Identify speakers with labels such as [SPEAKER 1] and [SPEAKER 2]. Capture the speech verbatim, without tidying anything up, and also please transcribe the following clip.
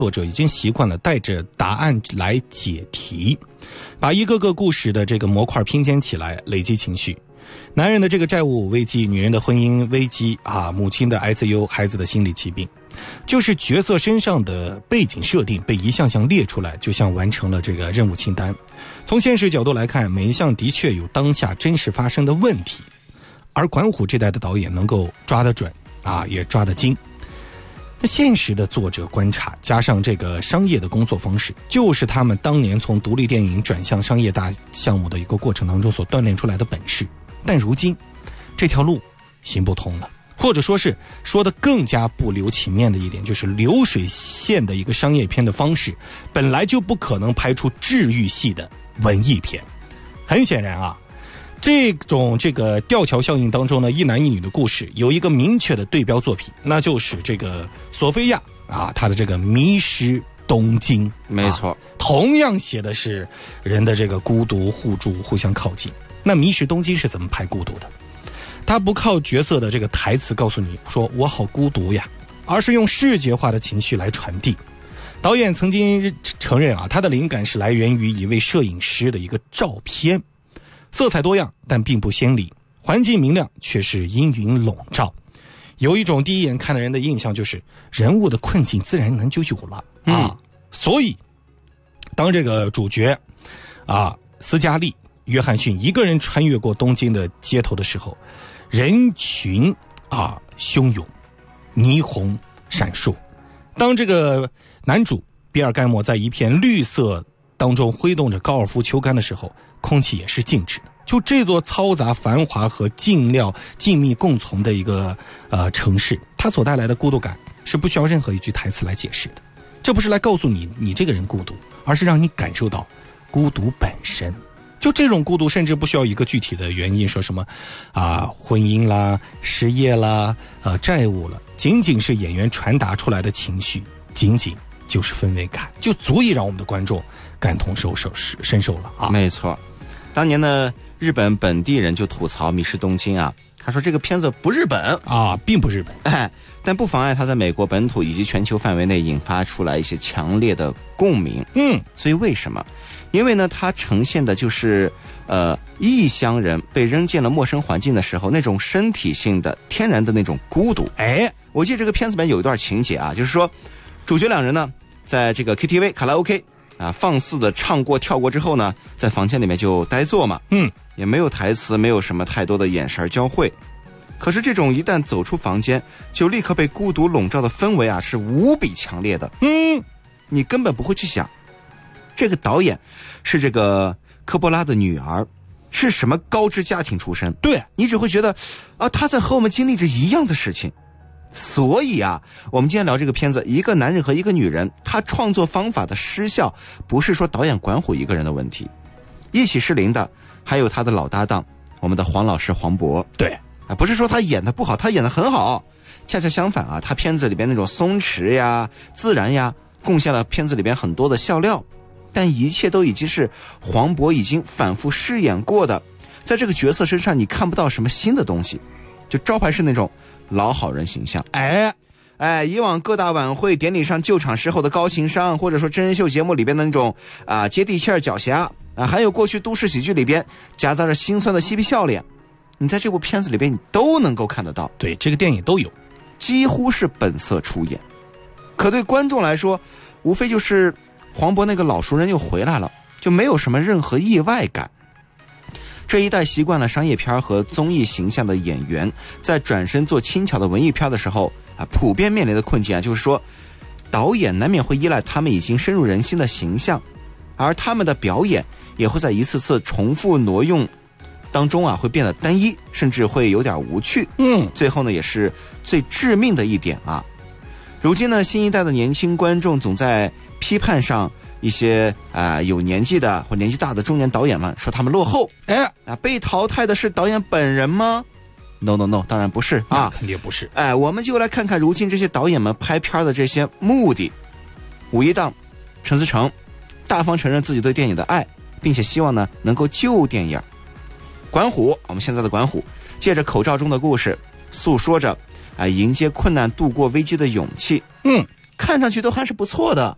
[SPEAKER 1] 作者已经习惯了带着答案来解题，把一个个故事的这个模块拼接起来，累积情绪。男人的这个债务危机，女人的婚姻危机啊，母亲的 I C U， 孩子的心理疾病，就是角色身上的背景设定被一项项列出来，就像完成了这个任务清单。从现实角度来看，每一项的确有当下真实发生的问题，而管虎这代的导演能够抓得准啊，也抓得精。那现实的作者观察加上这个商业的工作方式，就是他们当年从独立电影转向商业大项目的一个过程当中所锻炼出来的本事。但如今这条路行不通了，或者说是说的更加不留情面的一点，就是流水线的一个商业片的方式本来就不可能拍出治愈系的文艺片。很显然啊，这种这个吊桥效应当中呢，一男一女的故事有一个明确的对标作品，那就是这个索菲亚啊，她的这个迷失东京。
[SPEAKER 2] 没错、啊、
[SPEAKER 1] 同样写的是人的这个孤独互助互相靠近。那迷失东京是怎么拍孤独的？他不靠角色的这个台词告诉你说我好孤独呀，而是用视觉化的情绪来传递。导演曾经承认啊，他的灵感是来源于一位摄影师的一个照片，色彩多样但并不鲜丽，环境明亮却是阴云笼罩。有一种第一眼看的人的印象就是人物的困境自然能就有了、嗯、啊。所以当这个主角啊斯嘉丽约翰逊一个人穿越过东京的街头的时候，人群啊汹涌，霓虹闪烁。当这个男主比尔盖默在一片绿色当中挥动着高尔夫球杆的时候，空气也是静止的。就这座嘈杂繁华和静料静谧共存的一个呃城市，它所带来的孤独感是不需要任何一句台词来解释的。这不是来告诉你你这个人孤独，而是让你感受到孤独本身。就这种孤独甚至不需要一个具体的原因，说什么啊婚姻啦失业啦呃债务了，仅仅是演员传达出来的情绪，仅仅就是氛围感，就足以让我们的观众感同身受深受了啊。
[SPEAKER 2] 没错，当年呢日本本地人就吐槽《迷失东京》啊，他说这个片子不日本
[SPEAKER 1] 啊，并不日本，
[SPEAKER 2] 哎，但不妨碍他在美国本土以及全球范围内引发出来一些强烈的共鸣。
[SPEAKER 1] 嗯，
[SPEAKER 2] 所以为什么？因为呢，它呈现的就是呃异乡人被扔进了陌生环境的时候那种身体性的天然的那种孤独。
[SPEAKER 1] 哎，
[SPEAKER 2] 我记得这个片子里面有一段情节啊，就是说主角两人呢在这个 K T V 卡拉 OK 啊放肆的唱过跳过之后呢，在房间里面就呆坐嘛，
[SPEAKER 1] 嗯，
[SPEAKER 2] 也没有台词，没有什么太多的眼神交汇。可是这种一旦走出房间就立刻被孤独笼罩的氛围啊，是无比强烈的。
[SPEAKER 1] 嗯，
[SPEAKER 2] 你根本不会去想这个导演是这个科波拉的女儿，是什么高知家庭出身，
[SPEAKER 1] 对，
[SPEAKER 2] 你只会觉得啊，他在和我们经历着一样的事情。所以啊，我们今天聊这个片子，一个男人和一个女人，他创作方法的失效不是说导演管虎一个人的问题，一起失灵的还有他的老搭档我们的黄老师黄渤。
[SPEAKER 1] 对
[SPEAKER 2] 啊，不是说他演的不好，他演的很好，恰恰相反啊，他片子里边那种松弛呀自然呀贡献了片子里边很多的笑料，但一切都已经是黄渤已经反复饰演过的，在这个角色身上你看不到什么新的东西，就招牌是那种老好人形象。
[SPEAKER 1] 哎
[SPEAKER 2] 哎，以往各大晚会典礼上救场时候的高情商，或者说真人秀节目里边的那种啊接地气儿狡黠啊，还有过去都市喜剧里边夹杂着心酸的嬉皮笑脸，你在这部片子里边你都能够看得到。
[SPEAKER 1] 对，这个电影都有，
[SPEAKER 2] 几乎是本色出演。可对观众来说，无非就是黄渤那个老熟人又回来了，就没有什么任何意外感。这一代习惯了商业片和综艺形象的演员，在转身做轻巧的文艺片的时候啊，普遍面临的困境啊，就是说导演难免会依赖他们已经深入人心的形象，而他们的表演也会在一次次重复挪用当中啊，会变得单一，甚至会有点无趣。
[SPEAKER 1] 嗯，
[SPEAKER 2] 最后呢，也是最致命的一点啊。如今呢，新一代的年轻观众总在批判上一些啊、呃、有年纪的或年纪大的中年导演们，说他们落后。
[SPEAKER 1] 哎
[SPEAKER 2] 啊，被淘汰的是导演本人吗 ？No No No， 当然不是啊，
[SPEAKER 1] 肯定不是。
[SPEAKER 2] 哎，我们就来看看如今这些导演们拍片的这些目的。五一档，陈思诚大方承认自己对电影的爱，并且希望呢能够救电影。管虎，我们现在的管虎，借着口罩中的故事，诉说着啊、呃、迎接困难、度过危机的勇气。
[SPEAKER 1] 嗯，
[SPEAKER 2] 看上去都还是不错的。